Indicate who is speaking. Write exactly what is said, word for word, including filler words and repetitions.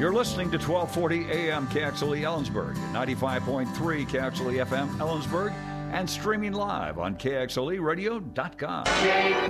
Speaker 1: You're listening to twelve forty A M K X L E Ellensburg, ninety-five point three K X L E F M Ellensburg, and streaming live on K X L E radio dot com.
Speaker 2: K